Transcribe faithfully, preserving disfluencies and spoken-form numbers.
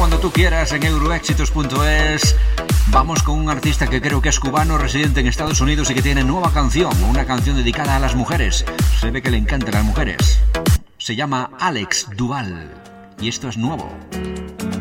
cuando tú quieras en euroéxitos punto es. Vamos con un artista que creo que es cubano, residente en Estados Unidos y que tiene nueva canción, una canción dedicada a las mujeres. Se ve que le encantan las mujeres. Se llama Alex Duval y esto es nuevo.